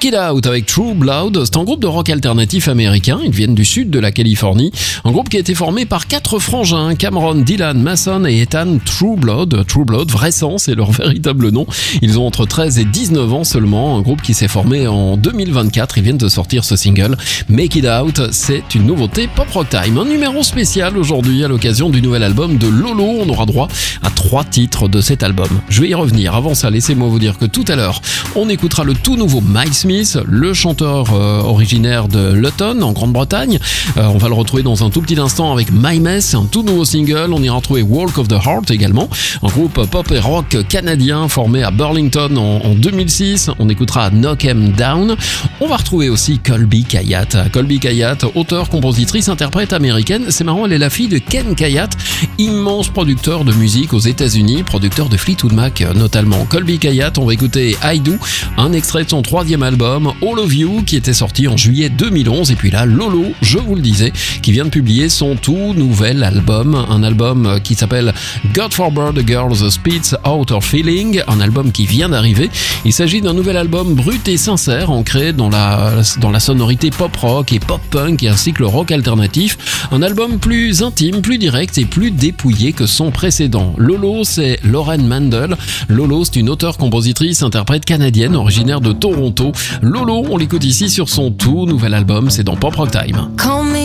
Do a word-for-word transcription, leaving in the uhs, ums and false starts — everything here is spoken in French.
It Out avec True Blood, c'est un groupe de rock alternatif américain, ils viennent du sud de la Californie, un groupe qui a été formé par quatre frangins, Cameron, Dylan, Mason et Ethan True Blood. True Blood, vrai sang, c'est leur véritable nom. Ils ont entre treize et dix-neuf ans seulement, un groupe qui s'est formé en deux mille vingt-quatre, ils viennent de sortir ce single, Make It Out, c'est une nouveauté Pop Rock Time. Un numéro spécial aujourd'hui à l'occasion du nouvel album de Lolo, on aura droit à trois titres de cet album. Je vais y revenir, avant ça laissez-moi vous dire que tout à l'heure, on écoutera le tout nouveau Mike Smith, le chanteur euh, originaire de Luton en Grande-Bretagne. Euh, on va le retrouver dans un tout petit instant avec My Mess, un tout nouveau single. On ira retrouver Walk of the Heart également, un groupe pop et rock canadien formé à Burlington en, en deux mille six. On écoutera Knock 'Em Down. On va retrouver aussi Colby Kayat. Colby Kayat, auteure, compositrice, interprète américaine. C'est marrant, elle est la fille de Ken Kayat, immense producteur de musique aux États-Unis, producteur de Fleetwood Mac notamment. Colby Kayat, on va écouter I Do, un extrait de son troisième album All of You qui était sorti en juillet deux mille onze. Et puis là, Lolo, je vous le disais, qui vient de publier son tout nouvel album, un album qui s'appelle God Forbid the Girls Spits Out Her Feeling, un album qui vient d'arriver. Il s'agit d'un nouvel album brut et sincère, ancré dans la, dans la sonorité pop-rock et pop-punk ainsi que le rock alternatif. Un album plus intime, plus direct et plus dépouillé que son précédent. Lolo, c'est Lauren Mandel. Lolo, c'est une auteure, compositrice, interprète canadienne originaire de Toronto. Lolo, on l'écoute ici sur son tout nouvel album, c'est dans Pop Rock Time. Call me